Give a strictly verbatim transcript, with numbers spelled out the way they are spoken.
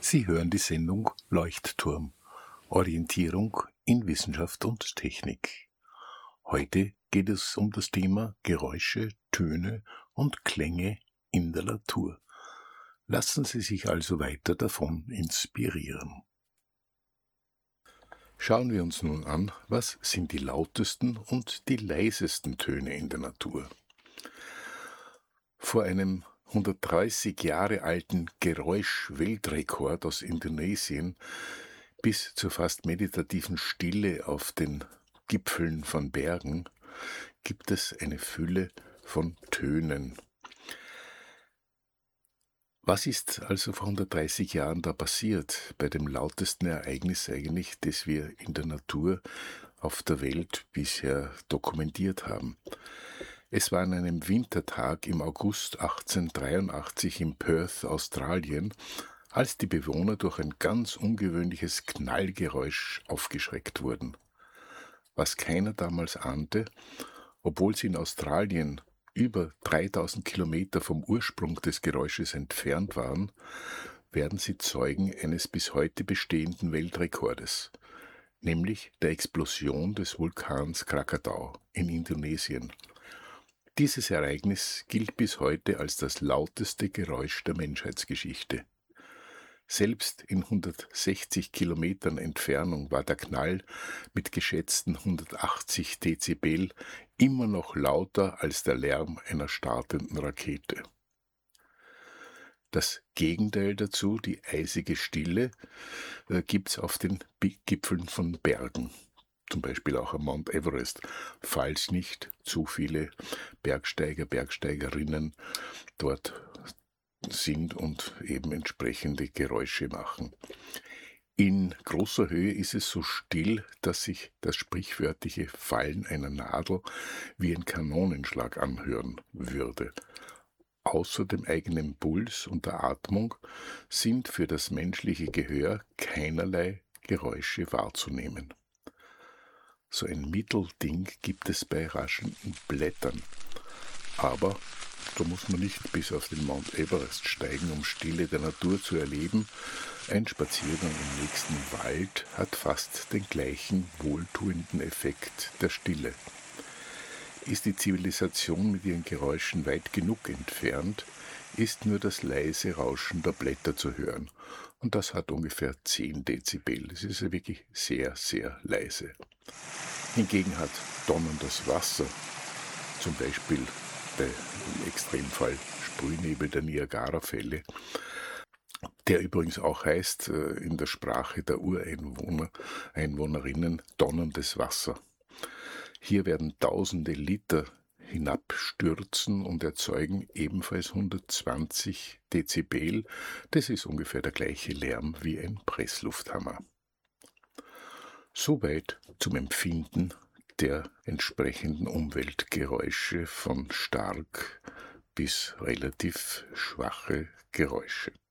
Sie hören die Sendung Leuchtturm. Orientierung in Wissenschaft und Technik. Heute geht es um das Thema Geräusche, Töne und Klänge in der Natur. Lassen Sie sich also weiter davon inspirieren. Schauen wir uns nun an, was sind die lautesten und die leisesten Töne in der Natur. Vor einem hundertdreißig Jahre alten Geräusch-Weltrekord aus Indonesien bis zur fast meditativen Stille auf den Gipfeln von Bergen gibt es eine Fülle von Tönen. Was ist also vor hundertdreißig Jahren da passiert, bei dem lautesten Ereignis eigentlich, das wir in der Natur auf der Welt bisher dokumentiert haben? Es war an einem Wintertag im August achtzehnhundertdreiundachtzig in Perth, Australien, als die Bewohner durch ein ganz ungewöhnliches Knallgeräusch aufgeschreckt wurden. Was keiner damals ahnte, obwohl sie in Australien über dreitausend Kilometer vom Ursprung des Geräusches entfernt waren, werden sie Zeugen eines bis heute bestehenden Weltrekordes, nämlich der Explosion des Vulkans Krakatau in Indonesien. Dieses Ereignis gilt bis heute als das lauteste Geräusch der Menschheitsgeschichte. Selbst in hundertsechzig Kilometern Entfernung war der Knall mit geschätzten hundertachtzig Dezibel immer noch lauter als der Lärm einer startenden Rakete. Das Gegenteil dazu, die eisige Stille, äh, gibt es auf den Gipfeln von Bergen. Zum Beispiel auch am Mount Everest, falls nicht zu viele Bergsteiger, Bergsteigerinnen dort sind und eben entsprechende Geräusche machen. In großer Höhe ist es so still, dass sich das sprichwörtliche Fallen einer Nadel wie ein Kanonenschlag anhören würde. Außer dem eigenen Puls und der Atmung sind für das menschliche Gehör keinerlei Geräusche wahrzunehmen. So ein Mittelding gibt es bei raschenden Blättern. Aber da muss man nicht bis auf den Mount Everest steigen, um Stille der Natur zu erleben. Ein Spaziergang im nächsten Wald hat fast den gleichen wohltuenden Effekt der Stille. Ist die Zivilisation mit ihren Geräuschen weit genug entfernt, ist nur das leise Rauschen der Blätter zu hören. Und das hat ungefähr zehn Dezibel. Das ist ja wirklich sehr, sehr leise. Hingegen hat donnerndes Wasser, zum Beispiel der im Extremfall Sprühnebel der Niagarafälle, der übrigens auch heißt in der Sprache der Ureinwohner, Einwohnerinnen, donnerndes Wasser. Hier werden tausende Liter hinabstürzen und erzeugen ebenfalls hundertzwanzig Dezibel. Das ist ungefähr der gleiche Lärm wie ein Presslufthammer. Soweit zum Empfinden der entsprechenden Umweltgeräusche von stark bis relativ schwache Geräusche.